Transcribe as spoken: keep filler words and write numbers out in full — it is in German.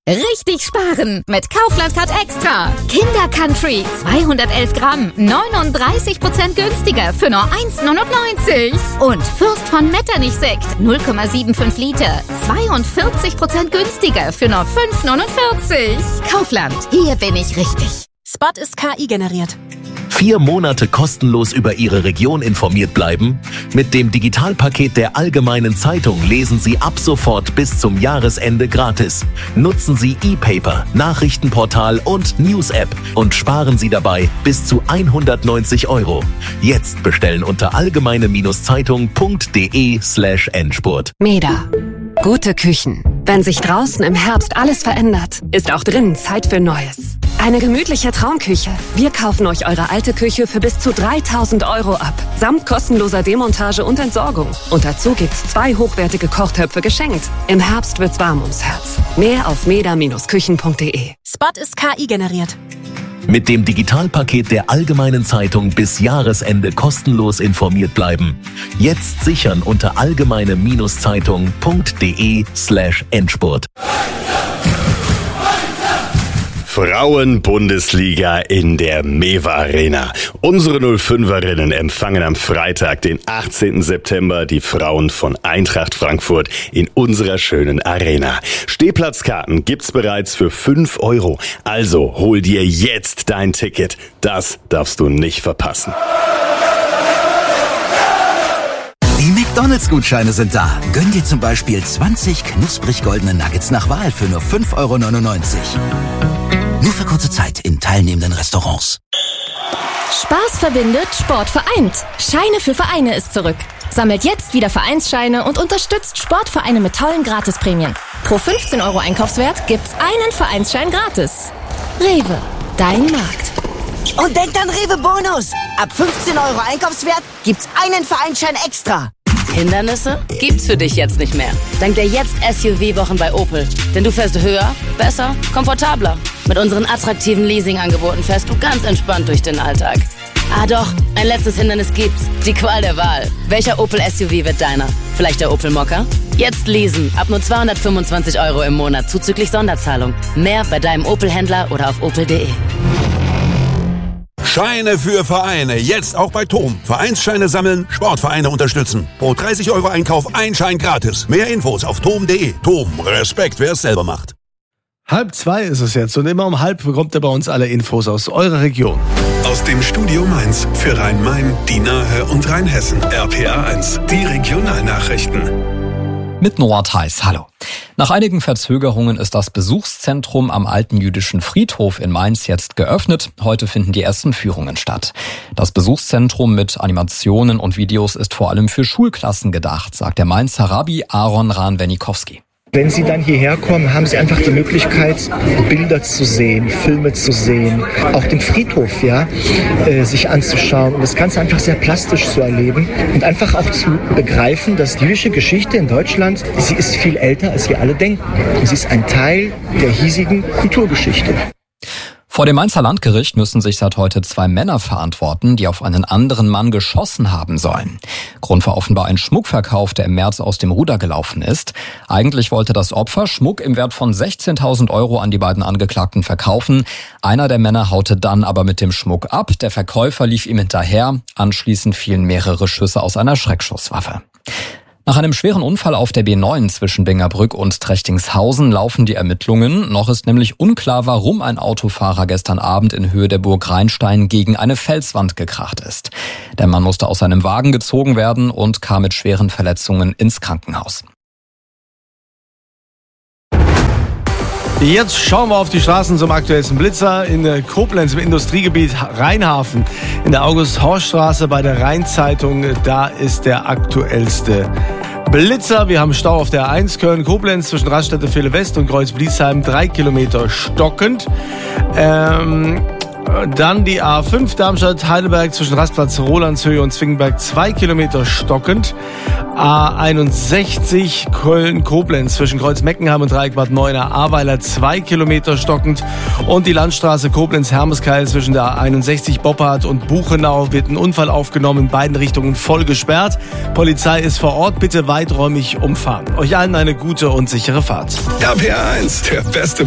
Richtig sparen mit Kaufland Card Extra. Kinder Country zweihundertelf Gramm, neununddreißig Prozent günstiger für nur eins neunundneunzig. Und Fürst von Metternich Sekt null Komma fünfundsiebzig Liter, zweiundvierzig Prozent günstiger für nur fünf neunundvierzig. Kaufland, hier bin ich richtig. Spot ist K I generiert. Vier Monate kostenlos über Ihre Region informiert bleiben? Mit dem Digitalpaket der Allgemeinen Zeitung lesen Sie ab sofort bis zum Jahresende gratis. Nutzen Sie E-Paper, Nachrichtenportal und News-App und sparen Sie dabei bis zu hundertneunzig Euro. Jetzt bestellen unter allgemeine-zeitung.de slash Endspurt. Meda. Gute Küchen. Wenn sich draußen im Herbst alles verändert, ist auch drinnen Zeit für Neues. Eine gemütliche Traumküche. Wir kaufen euch eure alte Küche für bis zu dreitausend Euro ab. Samt kostenloser Demontage und Entsorgung. Und dazu gibt's zwei hochwertige Kochtöpfe geschenkt. Im Herbst wird's warm ums Herz. Mehr auf meda-küchen punkt de. Spot ist K I generiert. Mit dem Digitalpaket der Allgemeinen Zeitung bis Jahresende kostenlos informiert bleiben. Jetzt sichern unter allgemeine-zeitung.de slash Endspurt. Frauen-Bundesliga in der Mewa Arena. Unsere null fünferinnen empfangen am Freitag, den achtzehnten September, die Frauen von Eintracht Frankfurt in unserer schönen Arena. Stehplatzkarten gibt's bereits für fünf Euro. Also hol dir jetzt dein Ticket. Das darfst du nicht verpassen. Die McDonalds-Gutscheine sind da. Gönn dir zum Beispiel zwanzig knusprig goldene Nuggets nach Wahl für nur fünf Euro neunundneunzig. Nur für kurze Zeit in teilnehmenden Restaurants. Spaß verbindet, Sport vereint. Scheine für Vereine ist zurück. Sammelt jetzt wieder Vereinsscheine und unterstützt Sportvereine mit tollen Gratisprämien. Pro fünfzehn Euro Einkaufswert gibt's einen Vereinsschein gratis. Rewe, dein Markt. Und denkt an Rewe Bonus. Ab fünfzehn Euro Einkaufswert gibt's einen Vereinsschein extra. Hindernisse gibt's für dich jetzt nicht mehr. Dank der jetzt S U V-Wochen bei Opel. Denn du fährst höher, besser, komfortabler. Mit unseren attraktiven Leasing-Angeboten fährst du ganz entspannt durch den Alltag. Ah doch, ein letztes Hindernis gibt's. Die Qual der Wahl. Welcher Opel S U V wird deiner? Vielleicht der Opel Mokka? Jetzt leasen. Ab nur zweihundertfünfundzwanzig Euro im Monat zuzüglich Sonderzahlung. Mehr bei deinem Opel-Händler oder auf opel punkt de. Scheine für Vereine, jetzt auch bei Tom. Vereinsscheine sammeln, Sportvereine unterstützen. Pro dreißig Euro Einkauf ein Schein gratis. Mehr Infos auf tom punkt de. Tom, Respekt, wer es selber macht. Halb zwei ist es jetzt und immer um halb bekommt ihr bei uns alle Infos aus eurer Region. Aus dem Studio Mainz für Rhein-Main, die Nahe und Rheinhessen. R P A eins, die Regionalnachrichten. Mit Noah Theis, hallo. Nach einigen Verzögerungen ist das Besuchszentrum am Alten Jüdischen Friedhof in Mainz jetzt geöffnet. Heute finden die ersten Führungen statt. Das Besuchszentrum mit Animationen und Videos ist vor allem für Schulklassen gedacht, sagt der Mainzer Rabbi Aaron Rahn-Wenikowski. Wenn Sie dann hierher kommen, haben Sie einfach die Möglichkeit, Bilder zu sehen, Filme zu sehen, auch den Friedhof ja, äh, sich anzuschauen und das Ganze einfach sehr plastisch zu erleben und einfach auch zu begreifen, dass die jüdische Geschichte in Deutschland, sie ist viel älter, als wir alle denken. Und sie ist ein Teil der hiesigen Kulturgeschichte. Vor dem Mainzer Landgericht müssen sich seit heute zwei Männer verantworten, die auf einen anderen Mann geschossen haben sollen. Grund war offenbar ein Schmuckverkauf, der im März aus dem Ruder gelaufen ist. Eigentlich wollte das Opfer Schmuck im Wert von sechzehntausend Euro an die beiden Angeklagten verkaufen. Einer der Männer haute dann aber mit dem Schmuck ab. Der Verkäufer lief ihm hinterher. Anschließend fielen mehrere Schüsse aus einer Schreckschusswaffe. Nach einem schweren Unfall auf der B neun zwischen Bingerbrück und Trechtingshausen laufen die Ermittlungen. Noch ist nämlich unklar, warum ein Autofahrer gestern Abend in Höhe der Burg Rheinstein gegen eine Felswand gekracht ist. Der Mann musste aus seinem Wagen gezogen werden und kam mit schweren Verletzungen ins Krankenhaus. Jetzt schauen wir auf die Straßen zum aktuellsten Blitzer in Koblenz im Industriegebiet Rheinhafen. In der August-Horst-Straße bei der Rheinzeitung, da ist der aktuellste Blitzer. Wir haben Stau auf der A eins Köln-Koblenz zwischen Raststätte Ville West und Kreuz-Bliesheim, drei Kilometer stockend. Ähm... Dann die A fünf Darmstadt-Heidelberg zwischen Rastplatz Rolandshöhe und Zwingenberg, zwei Kilometer stockend. A einundsechzig Köln-Koblenz zwischen Kreuz-Meckenheim und Dreieck Bad Neuenahr-Ahrweiler, zwei Kilometer stockend. Und die Landstraße Koblenz-Hermeskeil zwischen der A einundsechzig Boppard und Buchenau wird ein Unfall aufgenommen, in beiden Richtungen voll gesperrt. Polizei ist vor Ort, bitte weiträumig umfahren. Euch allen eine gute und sichere Fahrt. R P A eins, der beste